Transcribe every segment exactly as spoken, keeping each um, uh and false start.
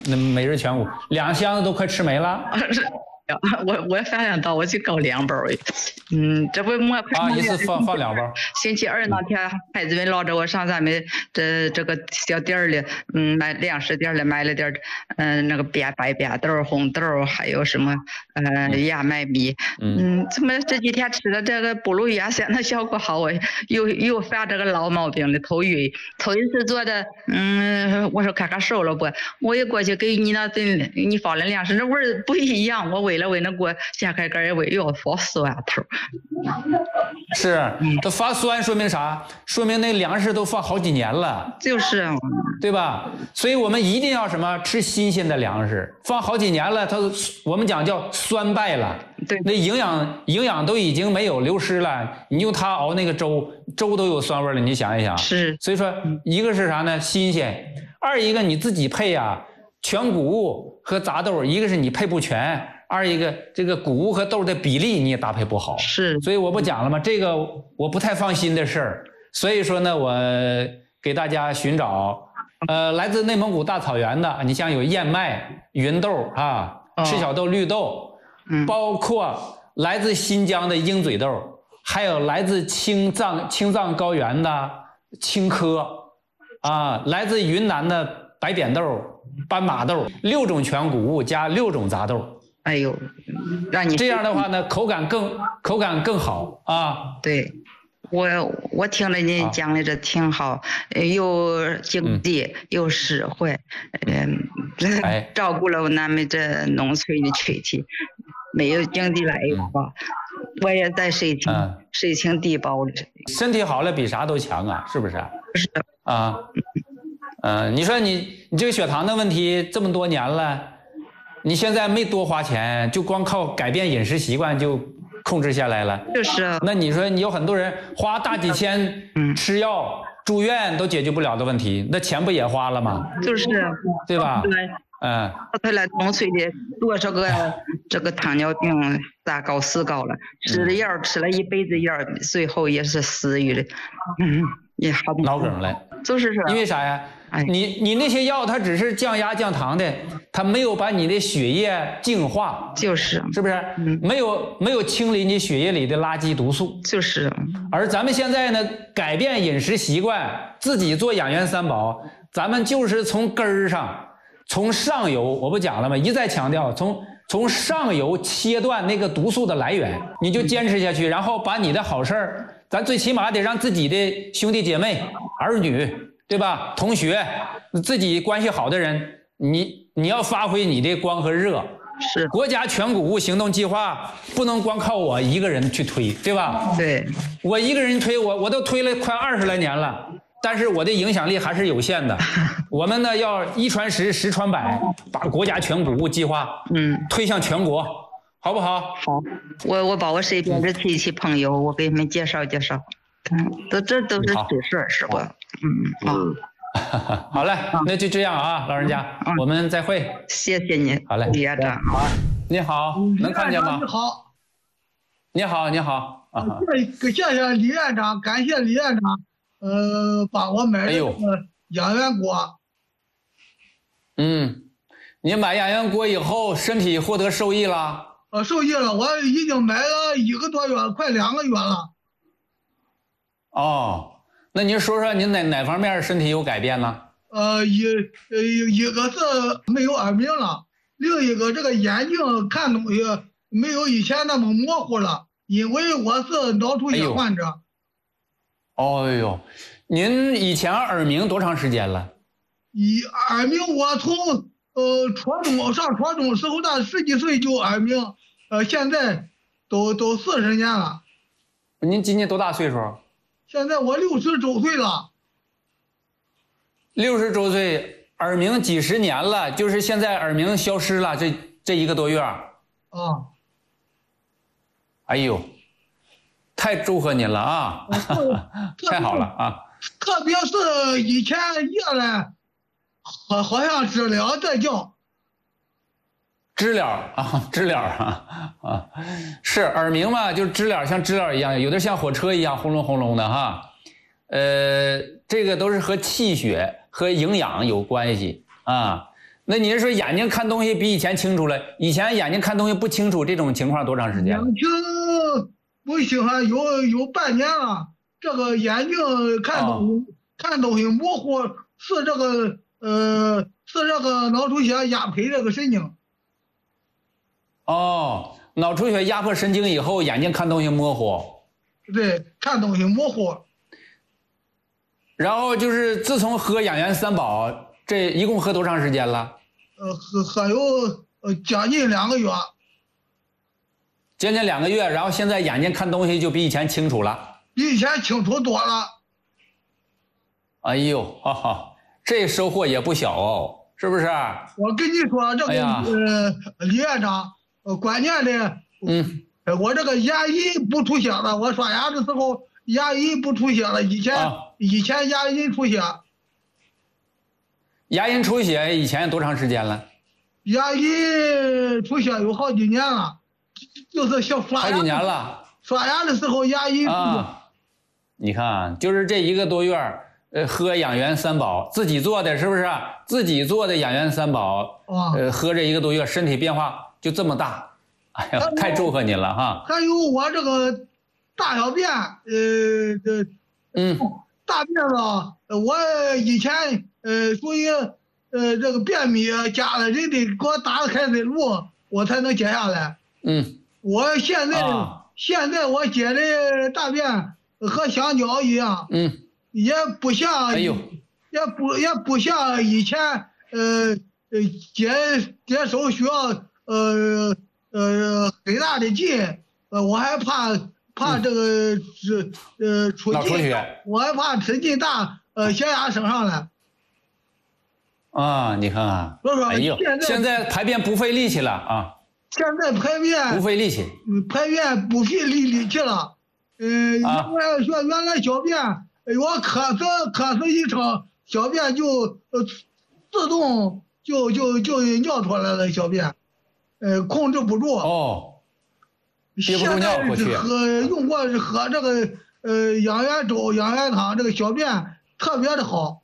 那每日全谷两箱子都快吃没了。 我我发现到我就搞两包，嗯，这不我啊，一次放放两包。 星期二那天，孩子们拉着我上咱们这这个小店里，嗯，买粮食店里买了点，嗯、呃，那个白白白豆、红豆，还有什么呃燕麦米，嗯，怎么这几天吃的这个布鲁雅现在效果好，我又又犯这个老毛病了，头晕。头一次做的，嗯，我说看看瘦了不？我一过去给你那顿你放的粮食，那味儿不一样，我喂了喂那锅掀开盖一喂，又发酸头。 是，它发酸说明啥？说明那粮食都放好几年了， 就是对吧？所以我们一定要什么吃新鲜的粮食，放好几年了，它我们讲叫酸败了， 对， 那营养营养都已经没有流失了，你用它熬那个粥，粥都有酸味了，你想一想。 是， 所以说一个是啥呢？新鲜，二一个你自己配啊，全谷物和杂豆，一个是你配不全。二一个这个谷物和豆的比例你也搭配不好， 是， 所以我不讲了吗？这个我不太放心的事儿，所以说呢，我给大家寻找，呃，来自内蒙古大草原的，你像有燕麦、芸豆啊、赤小豆、绿豆， 嗯， 包括来自新疆的鹰嘴豆，还有来自青藏青藏高原的青稞，啊，来自云南的白扁豆、斑马豆，六种全谷物加六种杂豆。 哎呦，让你这样的话呢，口感更口感更好啊。 对，我我听了你讲的这挺好，又经济、嗯、又实惠，嗯， 哎， 照顾了咱们这农村的群体。没有经济来源吧，嗯、我也在水情、嗯、水情地包里。 身体好了比啥都强啊，是不是？ 是啊，嗯、呃，你说你你这个血糖的问题这么多年了。你现在没多花钱，就光靠改变饮食习惯就控制下来了。 就是。 那你说你有很多人花大几千吃药、住院都解决不了的问题，那钱不也花了吗？ 就是。 对吧？ 对。 嗯。 他来农村的多少个这个糖尿病三高四高了，吃了药吃了一辈子药，最后也是死于的，嗯，也好脑梗了。 就是说。 因为啥呀？ 哎、 你你那些药它只是降压降糖的，它没有把你的血液净化， 就是是不是？ 嗯、 没有没有清理你血液里的垃圾毒素， 就是。 而咱们现在呢，改变饮食习惯，自己做养元三宝，咱们就是从根儿上，从上游，我不讲了吗？一再强调，从从上游切断那个毒素的来源，你就坚持下去，然后把你的好事儿，咱最起码得让自己的兄弟姐妹、儿女。对吧？同学，自己关系好的人，你你要发挥你的光和热。 是。 国家全谷物行动计划不能光靠我一个人去推，对吧？ 对。 我一个人推，我我都推了快二十来年了，但是我的影响力还是有限的。我们呢要一传十，十传百，把国家全谷物计划嗯推向全国，好不好？ 好。我我把我身边的亲戚朋友，我给你们介绍介绍。嗯，都这都是实事是吧？嗯， 好，好嘞，那就这样啊，老人家， 嗯、 我们再会。 谢谢您， 好嘞， 李院长。 好，你好，能看见吗？ 你好， 你好，你好。啊， 谢谢李院长，感谢李院长，呃，帮我买这个养元锅。 嗯，你买养元锅以后，身体获得受益了？ 呃，受益了，我已经买了一个多月，快两个月了。 哦，那您说说您哪哪方面身体有改变呢？ 呃，一呃一个是没有耳鸣了，另一个这个眼睛看东西没有以前那么模糊了，因为我是脑出血患者。 哦呦，您以前耳鸣多长时间了？ 以耳鸣我从呃初中上初中时候的十几岁就耳鸣，呃现在都都四十年了。 您今年多大岁数？ 现在我六十周岁了。 六十周岁，耳鸣几十年了，就是现在耳鸣消失了，这这一个多月。啊。哎呦，太祝贺您了啊！太好了啊！ 特别是以前夜来，好好像知了在叫。 知了啊，知了啊啊，是耳鸣嘛，就是知了，像知了一样，有的像火车一样轰隆轰隆的哈。呃，这个都是和气血和营养有关系啊。 那你是说眼睛看东西比以前清楚了？以前眼睛看东西不清楚，这种情况多长时间了？ 眼睛不行啊，有有半年了。这个眼睛看东西、哦、看东西模糊，是这个呃是这个脑出血压迫这个神经。 哦，脑出血压迫神经以后，眼睛看东西模糊。 对，看东西模糊。 然后就是自从喝养元三宝，这一共喝多长时间了？ 呃，喝喝有呃将近两个月。 将近两个月，然后现在眼睛看东西就比以前清楚了， 比以前清楚多了。 哎呦，哈哈，这收获也不小哦，是不是？ 我跟你说，这个、哎、呃，李院长，呃，关键的， 嗯， 我这个牙龈不出血了，我刷牙的时候牙龈不出血了，以前、啊、以前牙龈出血。 牙龈出血以前多长时间了？ 牙龈出血有好几年了。就是小刷牙， 好几年了。 刷牙的时候牙龈啊，你看，就是这一个多月，呃，喝养元三宝，自己做的，是不是？自己做的养元三宝， 啊、 呃，喝这一个多月，身体变化就这么大，哎呀，太祝贺你了哈！ 还有我这个大小便，呃，这， 嗯， 大便了，我以前呃属于呃这个便秘，家里人得给我打个开水炉，我才能解下来。 嗯， 我现在、 啊、 现在我解的大便和香蕉一样， 嗯， 也不像， 哎呦， 也不也不像以前呃呃解解手需要呃呃很大的劲，呃我还怕怕这个是、嗯、呃出劲，我还怕吃劲大，呃血压升上来。 啊，你看看，哎呦，现在排便不费力气了啊。 现在排便不费力气， 排便不费力力气了。嗯、呃， 啊、 原来说原来小便，我咳嗽咳嗽一声，小便就呃自动就就就尿出来了，小便，呃控制不住。 哦，憋不住尿过去。 喝用过是喝这个呃养元粥、养元汤，这个小便特别的好。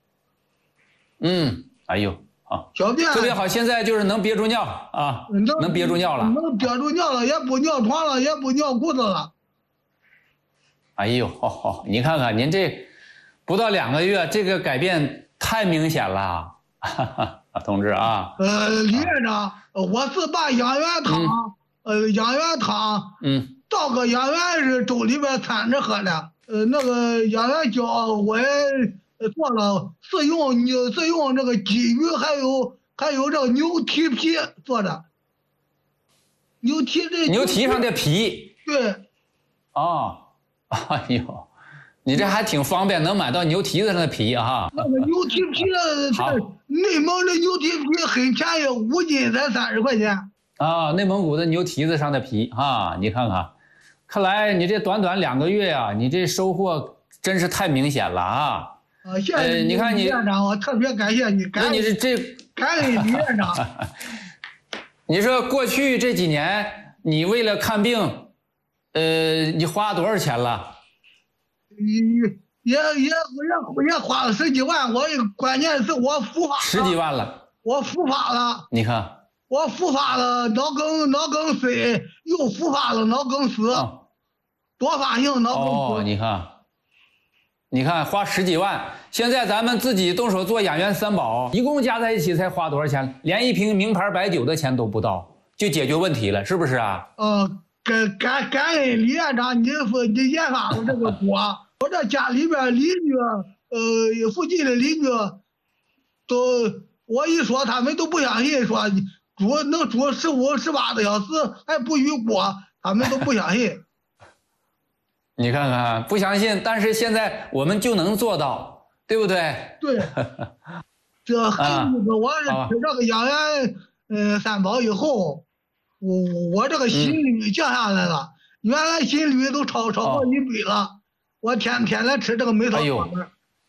嗯，哎呦。啊， 小便特别好，现在就是能憋住尿啊，能能憋住尿了， 能憋住尿了，也不尿床了，也不尿裤子了。 哎呦，好好，你看看您这不到两个月，这个改变太明显了，哈哈，同志啊。 呃，李院长，我是把养元汤，嗯、呃，养元汤， 嗯， 倒个养元粥里边掺着喝的，呃，那个养元胶我也。做了是用牛是用这个鲫鱼还有还有这个牛蹄皮做的，牛蹄这牛蹄上的皮。 对。 哦，哎呦，你这还挺方便，能买到牛蹄子上的皮啊。 那个牛蹄皮的，内蒙的牛蹄皮很便宜，五斤才三十块钱。 啊，内蒙古的牛蹄子上的皮啊，你看看，看来你这短短两个月呀、啊，你这收获真是太明显了啊。 啊，谢谢你看你院长，我特别感谢你，感恩你是这感恩李院长。 你说过去这几年，你为了看病，呃，你花多少钱了？ 也也也也也花了十几万，我关键是我复发了。 十几万了。 我复发了。 你看。 我复发了，脑梗脑梗塞，又复发了脑梗死， 哦、 多发性脑梗死。 哦，你看。你看花十几万，现在咱们自己动手做养元三宝，一共加在一起才花多少钱？连一瓶名牌白酒的钱都不到，就解决问题了，是不是啊？ 呃，感感感恩李院长，你你研发了这个锅，我这家里边邻居，呃，附近的邻居，都我一说他们都不相信，说煮能煮十五十八个小时还不余锅，他们都不相信。 你看看，不相信，但是现在我们就能做到，对不对？ 对，这很意思。我是吃这个养元呃三宝以后，我我这个心率降下来了，嗯、原来心率都超超过一百了，哦、我天天来吃这个美托洛尔。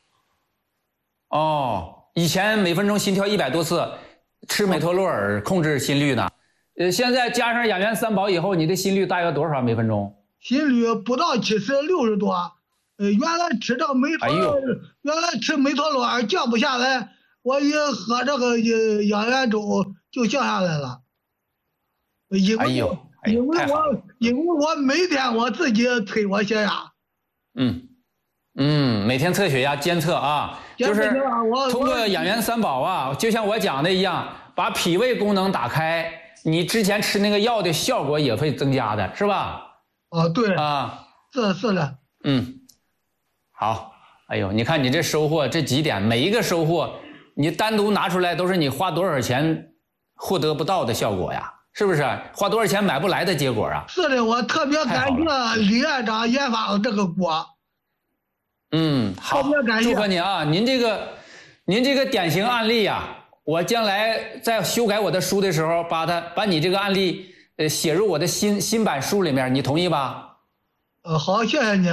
哦，以前每分钟心跳一百多次，吃美托洛尔控制心率呢。呃，现在加上养元三宝以后，你的心率大约多少每分钟？ 心率不到七十，六十多。呃，原来吃这个美托，哎、原来吃美托洛尔降不下来， 我一喝这个养元粥就降下来了。因为、 哎呦，哎因为呦太好了我因为我每天我自己测我血压。 嗯嗯，每天测血压监测啊，就是监测啊我通过养元三宝啊，就像我讲的一样，把脾胃功能打开，你之前吃那个药的效果也会增加的，是吧？ 啊，对啊， 是是的。 嗯，好，哎呦，你看你这收获这几点，每一个收获，你单独拿出来都是你花多少钱获得不到的效果呀，是不是？花多少钱买不来的结果啊？ 是的，我特别感谢李院长研发的这个锅。 嗯，好，祝贺您啊！您这个，您这个典型案例啊，我将来在修改我的书的时候，把它把你这个案例呃写入我的新新版书里面，你同意吧？ 呃，好，谢谢你。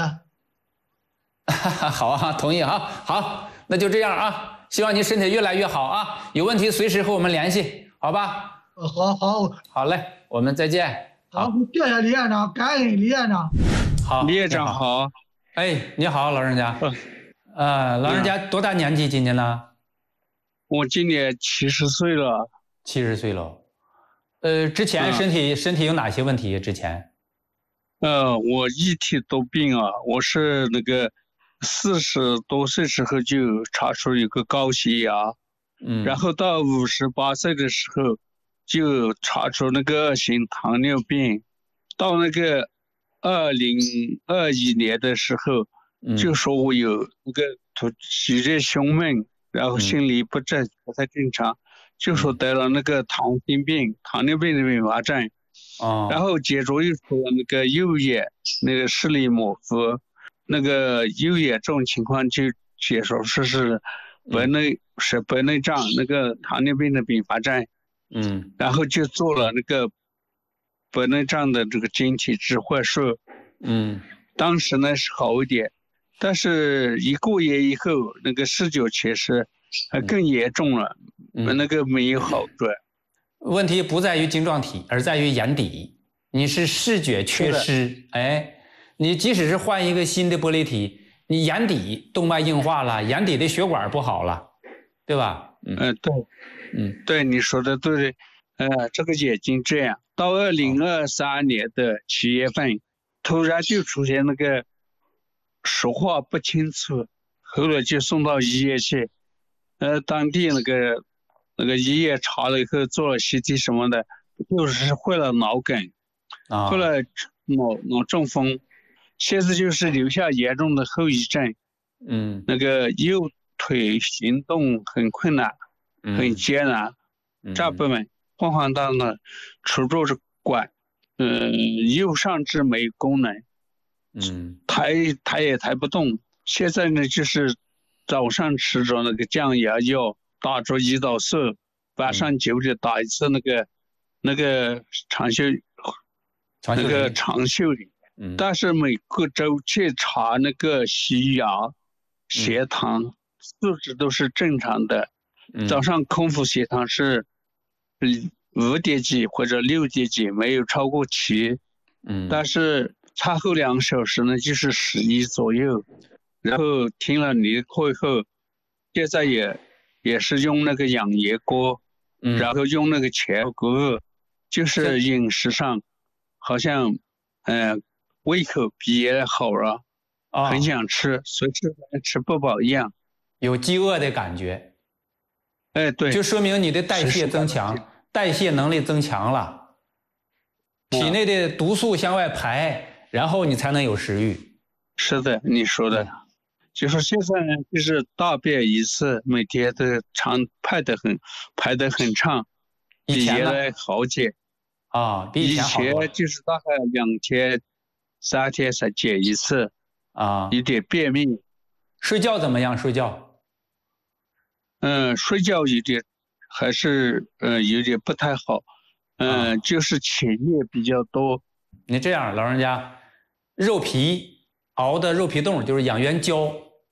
好啊，同意啊。好，那就这样啊，希望您身体越来越好啊！有问题随时和我们联系，好吧？ 呃，好好好嘞，我们再见。 好，谢谢李院长，感恩李院长。 好， 李院长好。 哎，你好，老人家。呃，老人家多大年纪？今年呢？ 我今年七十岁了。 七十岁了。呃，之前身体、嗯、身体有哪些问题？之前？ 呃，我一体多病啊，我是那个四十多岁时候就查出一个高血压， 嗯， 然后到五十八岁的时候就查出那个恶性糖尿病，到那个二零二一年的时候， 嗯、 就说我有那个突血液胸闷，然后心律不正，不太正常，嗯、就说得了那个糖心病、糖尿病的并发症。 哦， 然后接着又说那个右眼那个视力模糊，那个右眼这种情况就接受是是白内、嗯、是白内障那个糖尿病的并发症， 嗯， 然后就做了那个白内障的这个晶体置换术， 嗯， 当时呢是好一点，但是一个月以后那个视觉缺失还更严重了，嗯、那个没有好转。 问题不在于晶状体，而在于眼底。你是视觉缺失，哎，你即使是换一个新的玻璃体，你眼底动脉硬化了，眼底的血管不好了，对吧？ 嗯，呃、对， 嗯， 对，你说的对，呃，这个眼睛这样，到二零二三年的七月份，突然就出现那个说话不清楚，后来就送到医院去，呃，当地那个。那个医院查了以后做了 C T 什么的，就是患了脑梗， 啊， 后来脑脑中风，现在就是留下严重的后遗症， 嗯， 那个右腿行动很困难， 嗯、 很艰难，长辈们晃晃荡荡，拄着着拐，嗯，右上肢没有功能， 嗯， 抬抬也抬不动，现在呢就是早上吃着那个降压药。打着胰岛素，晚上九点打一次那个、嗯、那个长袖，那个长袖的， 嗯， 但是每个周去查那个血压、血糖素质都是正常的， 嗯、 早上空腹血糖是五点几或者六点几，没有超过七， 嗯， 但是餐后两小时呢就是十一左右，然后听了你的课以后，现在也。也是用那个养颜锅， 嗯， 然后用那个全锅，就是饮食上，好像，呃，胃口比原来好了， 啊， 很想吃，随时吃不饱一样， 有饥饿的感觉， 哎，对， 就说明你的代谢增强，代谢能力增强了，体内的毒素向外排，然后你才能有食欲。 是的，你说的。嗯，就是现在呢，就是大便一次，每天的长排得很，排得很长，比原来好解啊，比以前好。 以前就是大概两天、三天才解一次啊， 有点便秘。 睡觉怎么样？睡觉？ 嗯，睡觉有点还是呃有点不太好，嗯、呃啊，就是起夜比较多。 你这样，老人家，肉皮。熬的肉皮冻就是养元胶，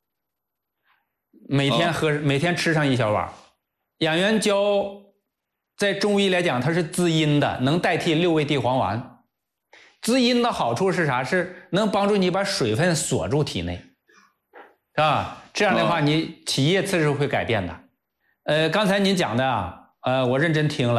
每天喝，哦、每天吃上一小碗。养元胶在中医来讲，它是滋阴的，能代替六味地黄丸。滋阴的好处是啥？是能帮助你把水分锁住体内，是吧？这样的话，你起夜次数会改变的。 呃，刚才您讲的啊，呃，我认真听了。